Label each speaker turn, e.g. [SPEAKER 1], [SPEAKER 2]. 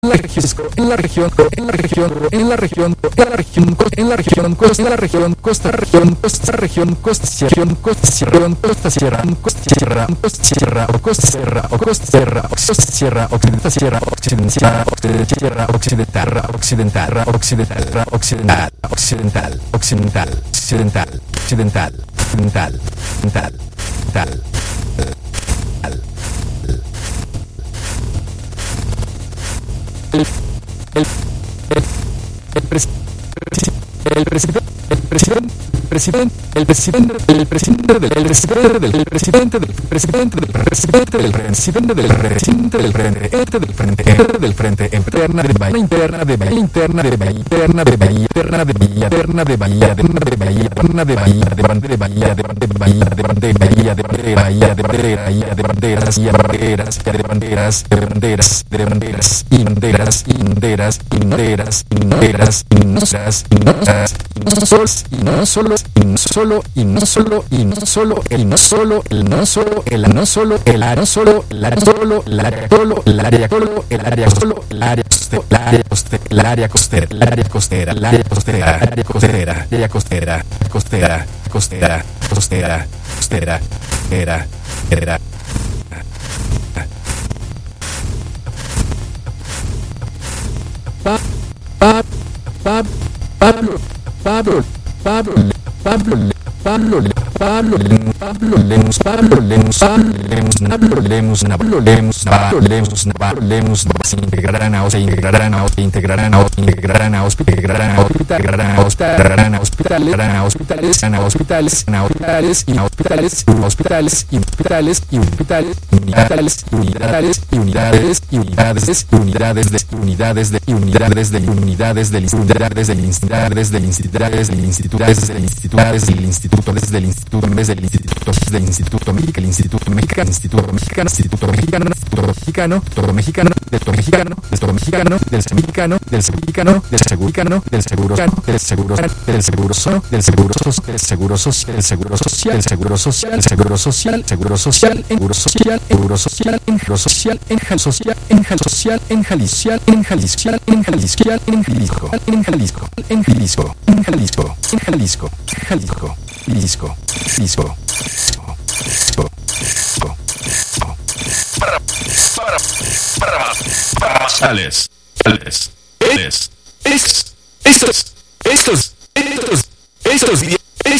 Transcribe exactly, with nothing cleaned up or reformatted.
[SPEAKER 1] la región, en la región, en la región, en la región, en la región, en la región, costa, en la región, costa, región, costa, región, costa, sierra, costa, sierra, costa, sierra, costa, sierra, costa, sierra, o costa, sierra, o costa, sierra, o costa, sierra, occidental, sierra, occidental, occidental, occidental, occidental, occidental, occidental, occidental, occidental, occidental, occidental, occidental, occidental, tal, tal. El, el, el, el, pres, el presidente, el presidente, presidente, el presidente, el presidente del, el presidente del, el presidente del, presidente del, presidente del, presidente del, presidente del frente, este del frente, este del frente, interna de Bahía, interna de Bahía, interna de Bahía, interna de Bahía, interna de Bahía, interna de Bahía, interna de Bahía, interna de Bahía, de bandera de Bahía, de bandera de Bahía, de bandera de Bahía, de bandera de Bahía, de bandera de banderas, y banderas, de banderas, de banderas, de banderas, y banderas, y banderas, y banderas, y banderas, y nosotras, y nosotras, y nosotros, y no solo, y no solo, y no solo, y no solo, el no solo, el no solo, el no solo, el no solo, el área solo, el área solo, el área solo, el área solo, el área costera, el área costera, el área costera, el área costera, el área costera, el área costera, el área costera, costera, costera, costera, costera, costera, costera. Pa, pa, pa, Pablo, Pablo, Pablo, Pablo, Pablo, Pablo, Pablo, Lemus, Pablo, Lemus, Pablo, Lemus, Pablo, Lemus, Pablo, Lemus, Pablo, Lemus, Pablo, Lemus, se integrarán a, se integrarán a, se integrarán a, integrarán a, integrarán a, integrarán a, integrarán a hospitales, a hospitales, a hospitales, a hospitales, y hospitales, hospitales, y hospitales, y hospitales, unidades, unidades, y unidades, y unidades, unidades de unidades de unidades de unidades del unidades del unidades del institutos del instituto desde el instituto desde el instituto desde el instituto desde el instituto desde el instituto mexicano instituto mexicano instituto mexicano instituto mexicano instituto mexicano todo mexicano del todo mexicano del todo mexicano del mexicano del mexicano del seguro del seguro del seguro del seguro so del seguro del seguro social del seguro social del seguro social el seguro social seguro social seguro social seguro social en social en social en social en Jalisco en Jalisco en Jalisco en Jalisco en Jalisco en Jalisco en Jalisco en Jalisco Jalisco Jalisco Jalisco
[SPEAKER 2] para para para para Alex Alex Alex estos estos estos estos